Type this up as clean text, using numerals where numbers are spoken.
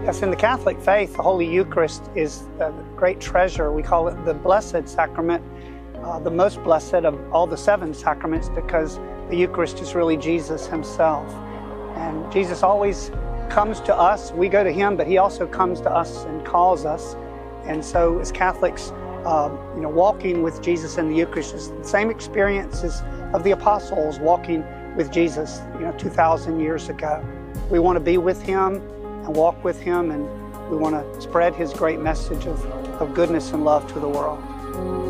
Yes, in the Catholic faith, the Holy Eucharist is a great treasure. We call it the Blessed Sacrament, the most blessed of all the 7 sacraments, because the Eucharist is really Jesus himself. And Jesus always comes to us. We go to him, but he also comes to us and calls us. And so as Catholics, walking with Jesus in the Eucharist is the same experiences of the apostles walking with Jesus, 2,000 years ago. We want to be with him and walk with him, and we want to spread his great message of goodness and love to the world.